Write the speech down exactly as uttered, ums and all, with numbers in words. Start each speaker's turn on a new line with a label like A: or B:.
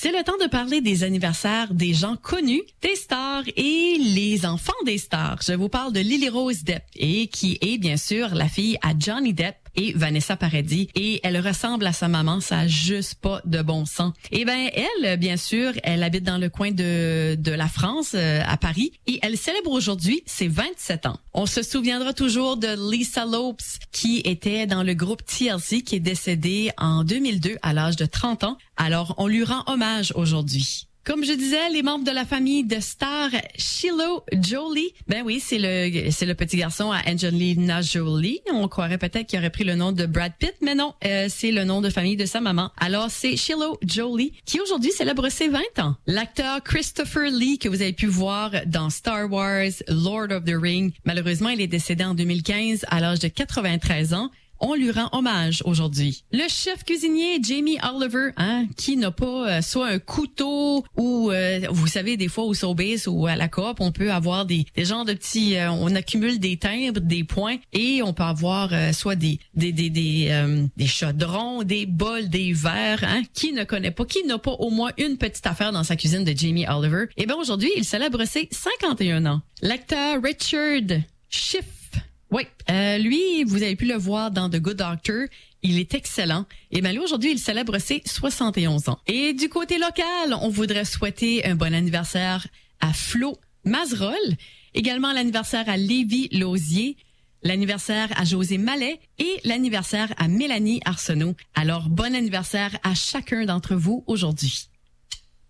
A: C'est le temps de parler des anniversaires des gens connus, des stars et les enfants des stars. Je vous parle de Lily Rose Depp, et qui est bien sûr la fille à Johnny Depp et Vanessa Paradis, et elle ressemble à sa maman, ça a juste pas de bon sens. Et ben elle, bien sûr, elle habite dans le coin de de la France, euh, à Paris, et elle célèbre aujourd'hui ses vingt-sept ans. On se souviendra toujours de Lisa Lopes, qui était dans le groupe T L C, qui est décédée en deux mille deux à l'âge de trente ans. Alors, on lui rend hommage aujourd'hui. Comme je disais, les membres de la famille de stars Shiloh Jolie, ben oui, c'est le c'est le petit garçon à Angelina Jolie. On croirait peut-être qu'il aurait pris le nom de Brad Pitt, mais non, euh, c'est le nom de famille de sa maman. Alors, c'est Shiloh Jolie qui aujourd'hui célèbre ses vingt ans. L'acteur Christopher Lee, que vous avez pu voir dans Star Wars, Lord of the Rings, malheureusement, il est décédé en deux mille quinze à l'âge de quatre-vingt-treize ans. On lui rend hommage aujourd'hui. Le chef cuisinier Jamie Oliver, hein, qui n'a pas euh, soit un couteau ou, euh, vous savez, des fois au Sobeys ou à la Coop, on peut avoir des, des genres de petits, euh, on accumule des timbres, des points, et on peut avoir euh, soit des des des des, euh, des chaudrons, des bols, des verres. Hein, qui ne connaît pas, qui n'a pas au moins une petite affaire dans sa cuisine de Jamie Oliver? Eh bien aujourd'hui, il célèbre ses cinquante et un ans. L'acteur Richard Schiff. Oui, euh, lui, vous avez pu le voir dans The Good Doctor. Il est excellent. Et bien lui, aujourd'hui, il célèbre ses soixante et onze ans. Et du côté local, on voudrait souhaiter un bon anniversaire à Flo Mazerol, également l'anniversaire à Lévi Lausier, l'anniversaire à José Mallet et l'anniversaire à Mélanie Arsenault. Alors, bon anniversaire à chacun d'entre vous aujourd'hui.